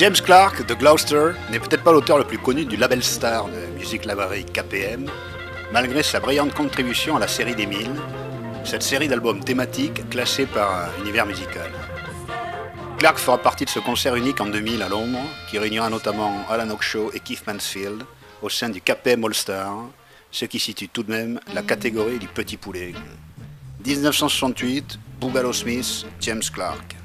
James Clark de Gloucester n'est peut-être pas l'auteur le plus connu du label star de Music Library KPM, malgré sa brillante contribution à la série des 1000, cette série d'albums thématiques classés par univers musical. Clark fera partie de ce concert unique en 2000 à Londres, qui réunira notamment Alan Oakeshaw et Keith Mansfield au sein du KPM All Star, ce qui situe tout de même la catégorie du petit poulet. 1968, Boogaloo Smith, James Clark.